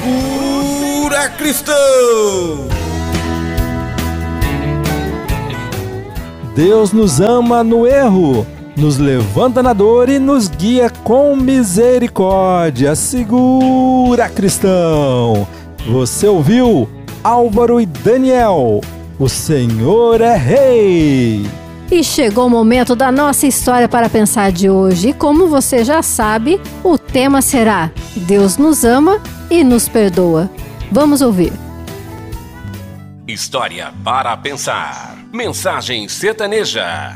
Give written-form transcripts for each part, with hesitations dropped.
Cura Cristão. Deus nos ama no erro, nos levanta na dor e nos guia com misericórdia. Segura, cristão! Você ouviu Álvaro e Daniel, o Senhor é Rei! E chegou o momento da nossa história para pensar de hoje. E como você já sabe, o tema será Deus nos ama e nos perdoa. Vamos ouvir. História para pensar. Mensagem sertaneja.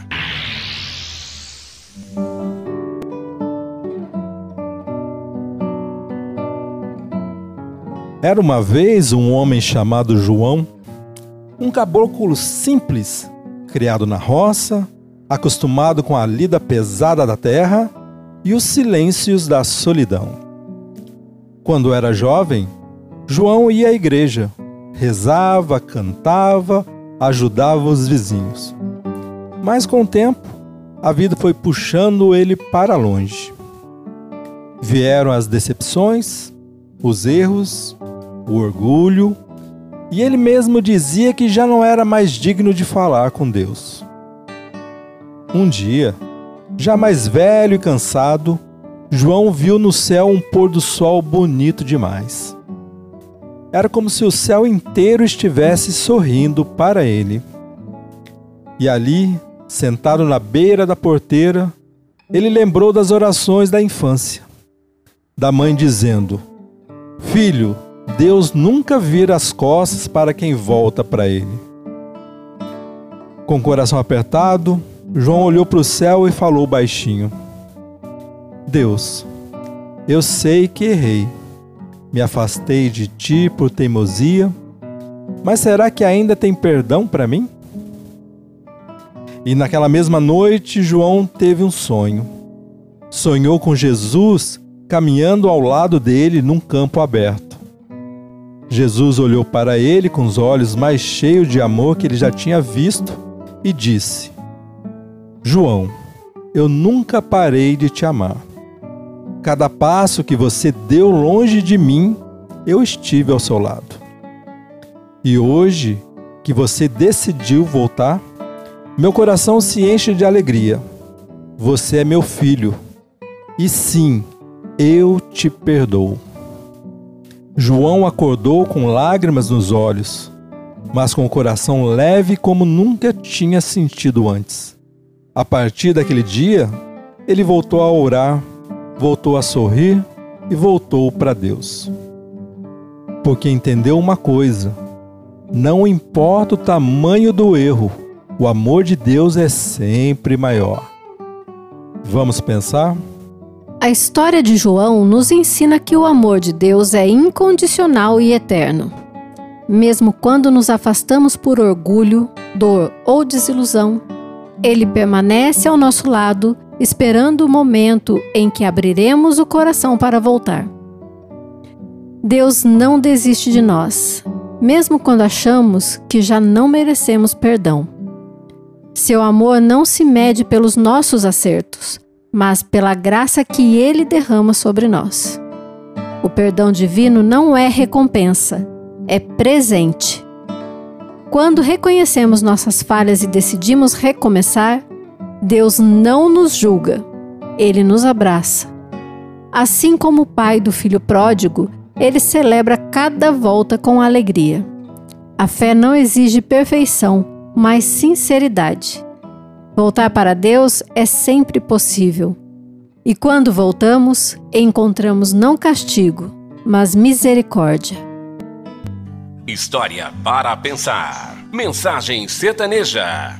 Era uma vez um homem chamado João, um caboclo simples, criado na roça, acostumado com a lida pesada da terra e os silêncios da solidão. Quando era jovem, João ia à igreja, rezava, cantava, ajudava os vizinhos. Mas com o tempo, a vida foi puxando ele para longe. Vieram as decepções, os erros, o orgulho, e ele mesmo dizia que já não era mais digno de falar com Deus. Um dia, já mais velho e cansado, João viu no céu um pôr do sol bonito demais. Era como se o céu inteiro estivesse sorrindo para ele. E ali, sentado na beira da porteira, ele lembrou das orações da infância, da mãe dizendo: "Filho, Deus nunca vira as costas para quem volta para Ele." Com o coração apertado, João olhou para o céu e falou baixinho: "Deus, eu sei que errei. Me afastei de Ti por teimosia, mas será que ainda tem perdão para mim?" E naquela mesma noite, João teve um sonho. Sonhou com Jesus caminhando ao lado dele num campo aberto. Jesus olhou para ele com os olhos mais cheios de amor que ele já tinha visto e disse: "João, eu nunca parei de te amar. Cada passo que você deu longe de mim, eu estive ao seu lado. E hoje que você decidiu voltar, meu coração se enche de alegria. Você é meu filho. E sim, eu te perdoo." João acordou com lágrimas nos olhos, mas com o coração leve como nunca tinha sentido antes. A partir daquele dia, ele voltou a orar, voltou a sorrir e voltou para Deus. Porque entendeu uma coisa: não importa o tamanho do erro, o amor de Deus é sempre maior. Vamos pensar? A história de João nos ensina que o amor de Deus é incondicional e eterno. Mesmo quando nos afastamos por orgulho, dor ou desilusão, Ele permanece ao nosso lado, esperando o momento em que abriremos o coração para voltar. Deus não desiste de nós, mesmo quando achamos que já não merecemos perdão. Seu amor não se mede pelos nossos acertos, mas pela graça que Ele derrama sobre nós. O perdão divino não é recompensa, é presente. Quando reconhecemos nossas falhas e decidimos recomeçar, Deus não nos julga, Ele nos abraça. Assim como o pai do filho pródigo, Ele celebra cada volta com alegria. A fé não exige perfeição, mas sinceridade. Voltar para Deus é sempre possível. E quando voltamos, encontramos não castigo, mas misericórdia. História para pensar. Mensagem sertaneja.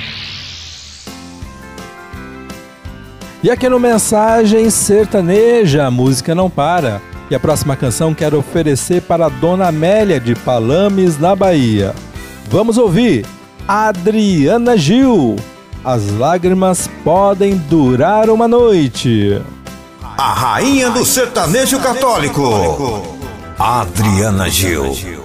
E aqui no Mensagem Sertaneja, a música não para. E a próxima canção quero oferecer para a Dona Amélia de Palames, na Bahia. Vamos ouvir Adriana Gil. As lágrimas podem durar uma noite. A rainha do sertanejo católico, Adriana Gil.